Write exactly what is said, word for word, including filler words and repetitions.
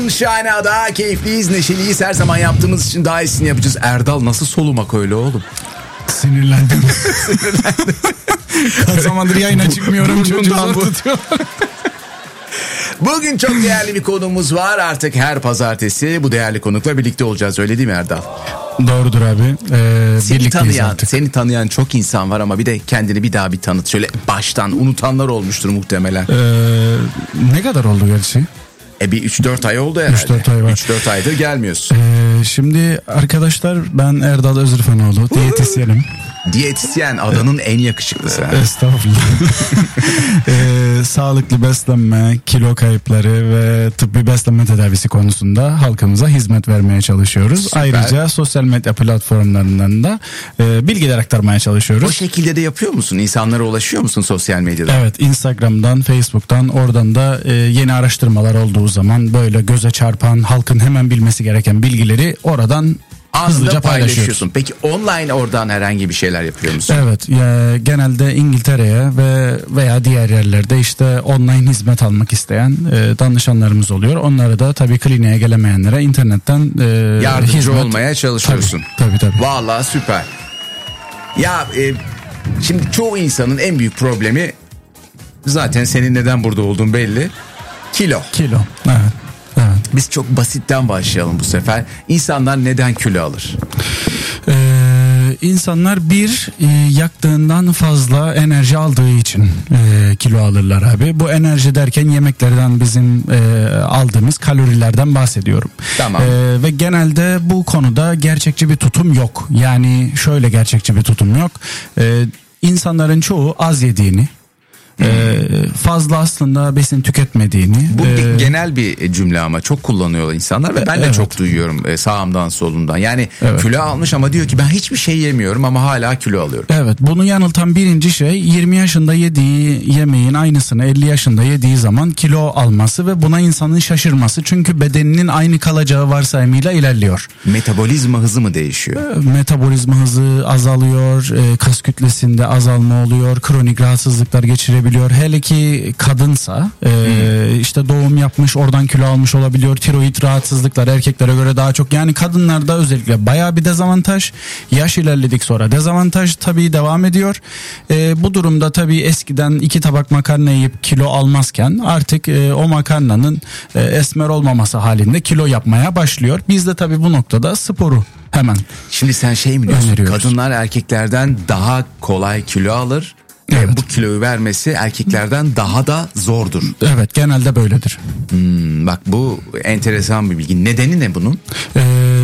Şahane, daha keyifliyiz, neşeliyiz. Her zaman yaptığımız için daha iyisini yapacağız. Erdal, nasıl solumak öyle oğlum? Sinirlendim. Sinirlendim. Kaç zamandır yayına çıkmıyorum. Çocuklar tutuyor. Bugün çok değerli bir konuğumuz var. Artık her pazartesi bu değerli konukla birlikte olacağız. Öyle değil mi Erdal? Doğrudur abi. Ee, seni tanıyan, seni tanıyan çok insan var ama bir de kendini bir daha bir tanıt. Şöyle baştan, unutanlar olmuştur muhtemelen. Ee, ne kadar oldu gerçi? E bir üç dört ay oldu herhalde. üç dört ay var. üç dört aydır gelmiyorsun. Ee, şimdi arkadaşlar, ben Erdal Özürfenoğlu, diyetisyenim. Diyetisyen, adanın en yakışıklısı. Estağfurullah. ee, sağlıklı beslenme, kilo kayıpları ve tıbbi beslenme tedavisi konusunda halkımıza hizmet vermeye çalışıyoruz. Süper. Ayrıca sosyal medya platformlarından da e, bilgiler aktarmaya çalışıyoruz. O şekilde de yapıyor musun? İnsanlara ulaşıyor musun sosyal medyada? Evet, Instagram'dan, Facebook'tan, oradan da e, yeni araştırmalar olduğu zaman böyle göze çarpan, halkın hemen bilmesi gereken bilgileri oradan hızlıca paylaşıyorsun. Peki online oradan herhangi bir şeyler yapıyor musun? Evet, ya, genelde İngiltere'ye ve veya diğer yerlerde işte online hizmet almak isteyen e, danışanlarımız oluyor. Onlara da tabii kliniğe gelemeyenlere internetten e, yardımcı hizmet olmaya çalışıyorsun. Tabii tabii. tabii. Vallahi süper. Ya e, şimdi çoğu insanın en büyük problemi, zaten senin neden burada olduğun belli. Kilo. Kilo. Evet. Evet. Biz çok basitten başlayalım bu sefer. İnsanlar neden kilo alır? Ee, insanlar bir e, yaktığından fazla enerji aldığı için e, kilo alırlar abi. Bu enerji derken yemeklerden bizim e, aldığımız kalorilerden bahsediyorum. Tamam. E, ve genelde bu konuda gerçekçi bir tutum yok. Yani şöyle gerçekçi bir tutum yok. E, insanların çoğu az yediğini, Ee, fazla aslında besin tüketmediğini. Bu e, bir genel bir cümle ama çok kullanıyor insanlar ve ben de evet. çok duyuyorum e, sağımdan solumdan. Yani evet. kilo almış ama diyor ki ben hiçbir şey yemiyorum ama hala kilo alıyorum. Evet, bunu yanıltan birinci şey, yirmi yaşında yediği yemeğin aynısını elli yaşında yediği zaman kilo alması ve buna insanın şaşırması. Çünkü bedeninin aynı kalacağı varsayımıyla ilerliyor. Metabolizma hızı mı değişiyor? Metabolizma hızı azalıyor, kas kütlesinde azalma oluyor, kronik rahatsızlıklar geçirebiliyor. Hele ki kadınsa e, hmm. işte doğum yapmış, oradan kilo almış olabiliyor. Tiroid rahatsızlıklar erkeklere göre daha çok. Yani kadınlarda özellikle bayağı bir dezavantaj. Yaş ilerledik sonra dezavantaj tabii devam ediyor. E, bu durumda tabii eskiden iki tabak makarna yiyip kilo almazken artık e, o makarnanın e, esmer olmaması halinde kilo yapmaya başlıyor. Biz de tabii bu noktada sporu hemen. Şimdi sen şey mi diyorsun? Kadınlar erkeklerden daha kolay kilo alır. Evet. Bu kiloyu vermesi erkeklerden daha da zordur. Evet, genelde böyledir. Hmm, bak bu enteresan bir bilgi. Nedeni ne bunun? Ee,